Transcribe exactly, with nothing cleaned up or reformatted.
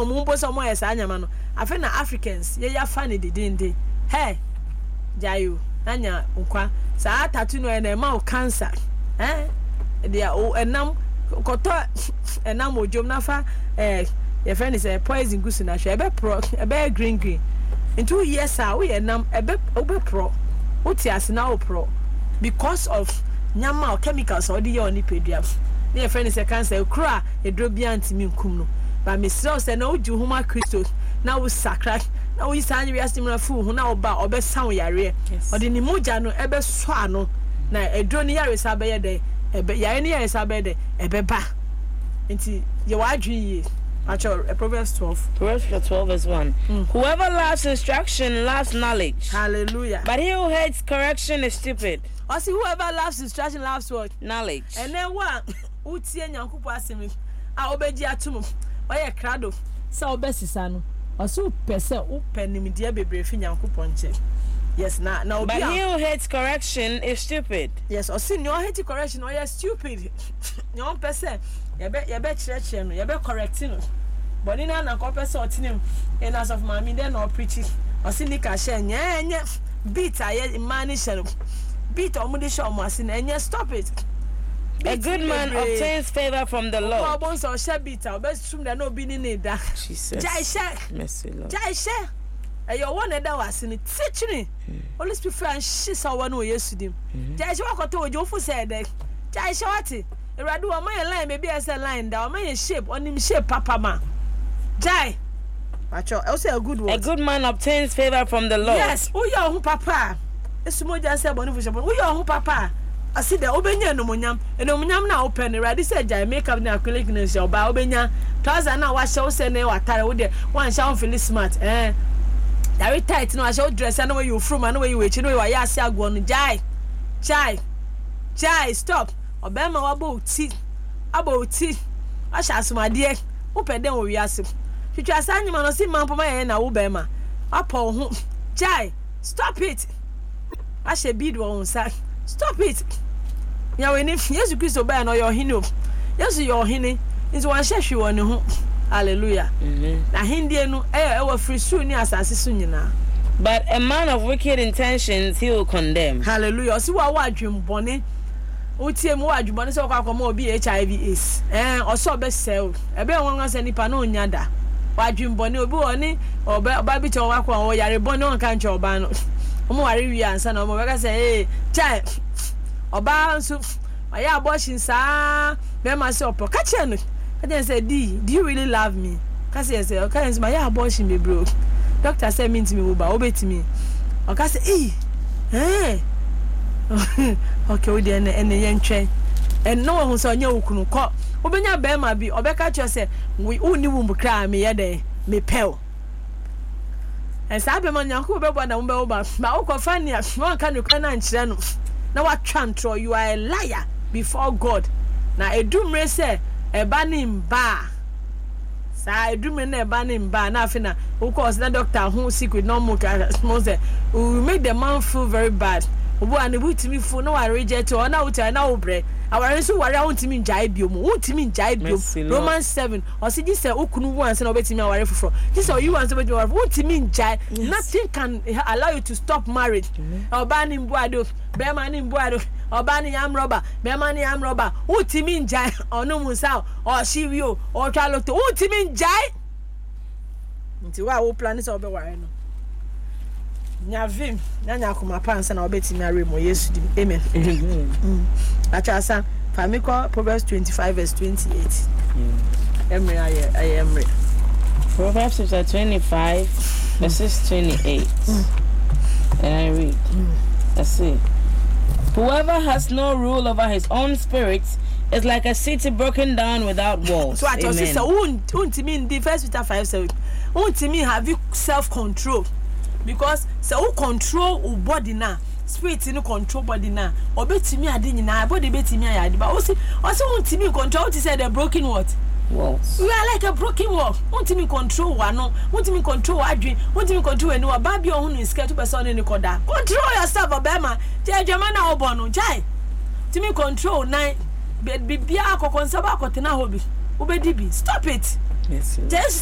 no mumbo so mo yesa anyama no afi na Africans ye ya fa ne didinde hey jayo anya nkwa sa tattoo no na ma o cancer eh dia o enam koto enam ojom na fa eh your friend is a poison gusu na hwe ebe pro ebe green green in two years ah we enam ebe obe pro uti asina o pro because of nyama or chemicals or the oni pedua your friend is a cancer kra edrobia ntimi nkum no ba me sell say na oju homa Christo na wo sakra na wo isa anyi asimra fu hu na oba obe san yare o de ni moja no ebe so ano na edro ni yare sa be ye de ebe yare ni yare sa be de ebe ba nti ye wa adwi yi actually Proverbs twelve Proverbs twelve verse one mm. Whoever loves instruction loves knowledge. Hallelujah. But he who hates correction is stupid. Or see whoever loves instruction loves what? Knowledge. And then what utie nyankopo asemi a obeji atum oye krado sa obesisa no oso pese upenimdia bebre fi nyankopo nche. Yes, na na obi. But he who hates correction is stupid. Yes, or see no hate correction or you stupid. No pese ye be ye be church no ye be correcting no. But in na ko pese otinim in as of mami then or preaching or see nika share nye nye beat aye mani share beat omudi show mo ase na nye stop it. A good man obtains favor from the Lord. Jesus. Jai share. Mercy, Lord. Jai share. And your one that was in it. Teach me. Holy Spirit, and she saw one who used to do. Jai share. What told you for said that? Jai share. If I do a my line, maybe as a line down, my shape on him shape, Papa ma. Jai. Also a good word. A good man obtains favor from the Lord. Yes. Who you who Papa? It's more than seven. Who you who Papa? I see the obenya no munyam e no munyam na open ready say jai make up na acrylic na show ba obenya trouser na wa show say na watare wo de wan show feel smart eh very tight no show dress na way you from na way you echi no way ya ase agwo no jai jai jai stop obema wa bo ti abo ti asha asumade wo pede wo wiase twitwa asanyima no si mampo ma ye na wo bema apo ho jai stop it ashe bid wo unsa. Stop it. Ya we ni Yesu Kristo ba na your hino. Yesu your hini. Nti wan hwehwe won ne ho. Hallelujah. Mhm. Na hindie no eh e wa free su ni asase su nyina. But a man of wicked intentions he will condemn. Hallelujah. Si wa wa adwembone. Otie mu wa adwembone se kwa akoma obi H I V AIDS. Eh oso be sell. E be won ase nipa na onya da. Wa adwembone obi woni oba ba bi che wa kwa o yare bone on kan che oba no. Omo ware wi ansa na omo beka say eh chai oba nso aya abortion sa be ma say opo ka che no ka dey say d do you really love me ka say say okay nso aya abortion me bro doctor say me ntimi wo ba obetimi o ka say eh eh okay we dey na ene ye ntwen en no ho so anya okunu ko obenya be ma bi obeka che say we uni wumbu kra me ye dey me pel. And Sabe Manyaku Beba Number, but Oko Fania, one can you can answer. Now what chantro, you are a liar before God. Now a doom race, a banning bar. Sa a doom in a banning bar, nothing. Of course, the doctor who sick with no more we will make the man feel very bad. Obo and the to me for no I reject or now to now bread. Our so what I want to mean Jaibium, want to mean Jaibium, Romans seven, or see this Okunu once and obey me away for. This or you want to want to mean Jai. Nothing can allow you to stop marriage. Or banning Boado, Beman in Boado, or banning am robber, Beman am robber, want to mean Jai, or no Musao, or Shivio, or Charlotte, want to mean Jai. Until our plan is over. Nyavim nyanya kuma pansa na obeti mi are mo Yesu dim amen. Mhm. Achasa famiko Proverbs twenty-five verse twenty-eight. Emre aye aye emre. Proverbs chapter twenty-five verses twenty-eight. And I read. Let's see. Whoever has no rule over his own spirit is like a city broken down without walls. So I just say won't won't mean the first Peter five seven. Won't mean have you self-control. Because so who control your body now, spirit no control body now. Obetimi ade nyina, body betimi ayade. But also, also want me control to say the broken what? Walls. We are like a broken wall. Want me control one no. Want me control adwin. Want me control anyone. Baby ohun is scared to person any koda. Control yourself, Obama. Jai jamana obono. Jai. To me control nine. Be bia akokonsaba akotena hobi. Obedibi. Stop it. Yes. Just